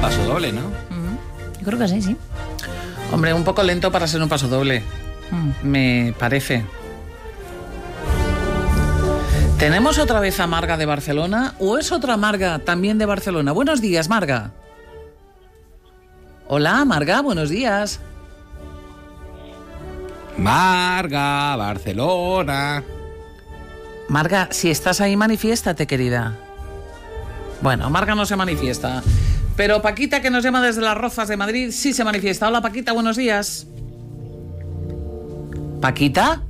paso doble, ¿no? Yo creo que sí. Hombre, un poco lento para ser un paso doble, me parece. ¿Tenemos otra vez a Marga de Barcelona o es otra Marga también de Barcelona? Buenos días, Marga. Hola, Marga, buenos días. Marga, Barcelona. Marga, si estás ahí, manifiéstate, querida. Bueno, Marga no se manifiesta. Pero Paquita, que nos llama desde Las Rozas de Madrid, sí se manifiesta. Hola, Paquita, buenos días. ¿Paquita?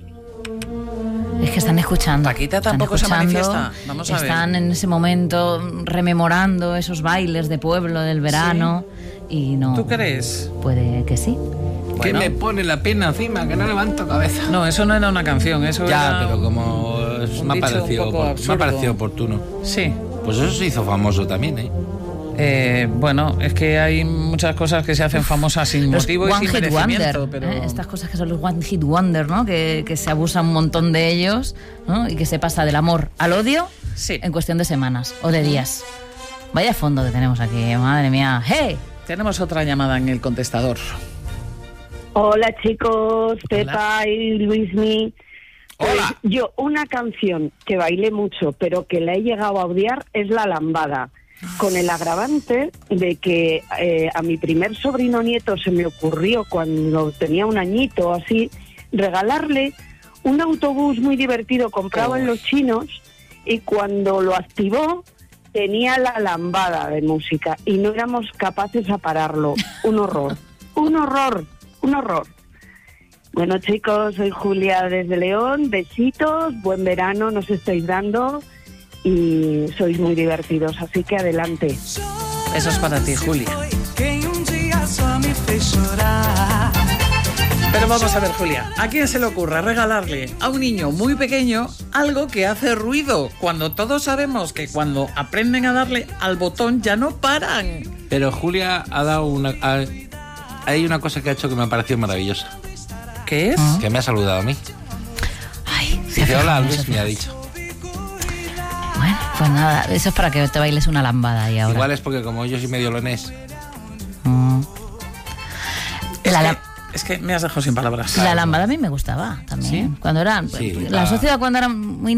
Es que están escuchando. Paquita tampoco se manifiesta. Vamos a ver. Están en ese momento rememorando esos bailes de pueblo del verano. ¿Sí? Y no. ¿Tú crees? Puede que sí. Bueno. Que me pone la pena encima, que no levanto cabeza. No, eso no era una canción, eso ya, era... pero como me ha parecido oportuno. Sí. Pues eso se hizo famoso también, bueno, es que hay muchas cosas que se hacen famosas sin motivo y sin merecimiento. Pero... estas cosas que son los One Hit Wonder, ¿no? Que se abusa un montón de ellos, ¿no? Y que se pasa del amor al odio en cuestión de semanas o de días. Vaya fondo que tenemos aquí, madre mía. ¡Hey! Tenemos otra llamada en el contestador. Hola, chicos, Pepa y Luismi. Hola. Yo, una canción que bailé mucho, pero que la he llegado a odiar, es La Lambada. Con el agravante de que a mi primer sobrino nieto se me ocurrió, cuando tenía un añito así, regalarle un autobús muy divertido comprado en los chinos, y cuando lo activó tenía La Lambada de música y no éramos capaces a pararlo. Un horror, un horror, un horror. Bueno, chicos, soy Julia desde León, besitos, buen verano nos estáis dando y sois muy divertidos, así que adelante. Eso es para ti, Julia. Pero vamos a ver, Julia, ¿a quién se le ocurre regalarle a un niño muy pequeño algo que hace ruido? Cuando todos sabemos que cuando aprenden a darle al botón ya no paran. Pero Julia ha dado hay una cosa que ha hecho que me ha parecido maravillosa. ¿Qué es? Que me ha saludado a mí. Ay, dice, hola, Luis, me ha dicho. Bueno, pues nada, eso es para que te bailes una lambada ahí ahora. Igual es porque como yo soy medio leonés. Es que me has dejado sin palabras. La lambada a mí me gustaba también. ¿Sí? Cuando eran... Sí, la sociedad cuando era muy